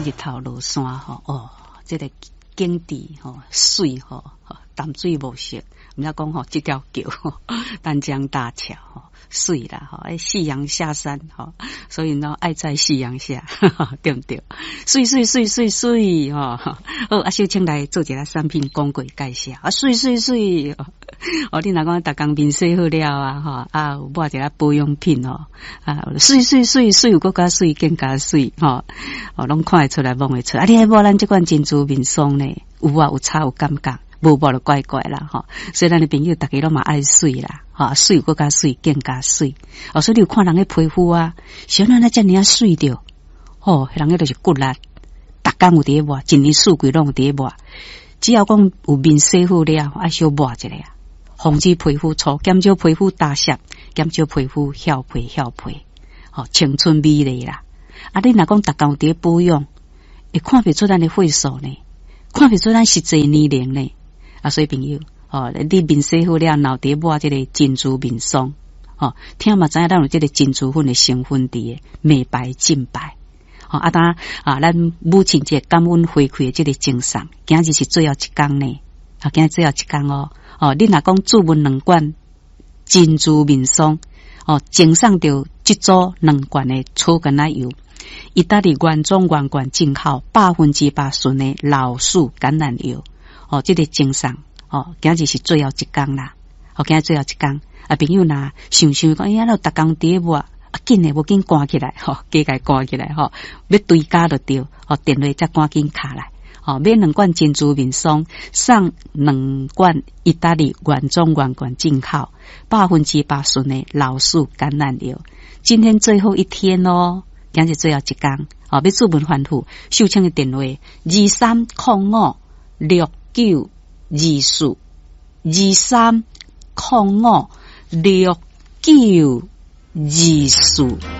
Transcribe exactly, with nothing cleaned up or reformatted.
日头落山吼，哦，这个景致吼水吼，淡水无色，毋知讲吼这条桥丹江大桥吼水啦吼，哎夕阳下山吼，所以呢爱在夕阳下，对不对？水水水水水吼，好啊，小青来做一个产品广告介绍啊，水水水哦，你若讲逐工面洗好了啊，吼啊，有买一个保养品哦，啊，水水水水有搁加水更加水吼，哦，拢看会出来，摸会出来。啊，你还无咱这款珍珠面霜呢？有啊，有差有感觉，无摸就怪怪啦吼。所以咱的朋友大家拢嘛爱水啦，吼，水有搁加水更加水。哦，所以你有看人的皮肤啊，像咱那遮尔啊水着，哦，人个就是骨力，逐工有伫抹，一年四季拢有伫抹。只要讲有面洗好了，爱小抹一下啊。防止皮肤粗，减少皮肤大屑，减少皮肤翘皮翘皮，吼、哦、青春美丽啦。啊，你若讲逐工伫保养，会看不出咱的岁数呢，看不出咱实际年龄呢。啊，所以朋友，哦，你面洗好了，脑伫抹这个珍珠面霜，哦，听嘛知影咱有这个珍珠粉的成分伫美白净白。哦，啊，当啊，咱母亲节感恩回馈的这个精神，今日是最后一天呢，啊，今日最后一天哦。哦，你若讲注文两罐珍珠面霜，哦，赠送到一组两罐的草根奶油，意大利原装原罐进口百分之百纯的老树橄榄油，哦，这个赠送，哦，今日是最后一天啦，哦，今日最后一天，啊，朋友呐，想想讲，哎呀，那逐工伫抹，啊，紧诶，无紧赶起来，吼、哦，加个赶起来，吼、哦，要对家就对，哦，电话才赶紧卡来。哦，买两罐珍珠面霜，送两罐意大利原装原罐进口百分之百纯的老树橄榄油。今天最后一天哦，今日最后一天，哦，要注文反复，秀清的电话二三零五六九二四二三零五六九二四。